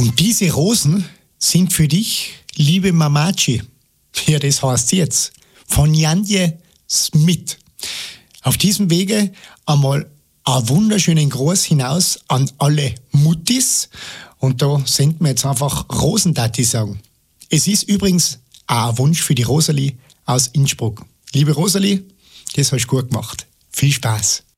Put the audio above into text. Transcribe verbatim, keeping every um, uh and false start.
Und diese Rosen sind für dich, liebe Mamaci. Ja, das heißt jetzt. Von Janje Smith. Auf diesem Wege einmal einen wunderschönen Gruß hinaus an alle Muttis. Und da senden wir jetzt einfach Rosentati sagen. Es ist übrigens auch ein Wunsch für die Rosalie aus Innsbruck. Liebe Rosalie, das hast du gut gemacht. Viel Spaß.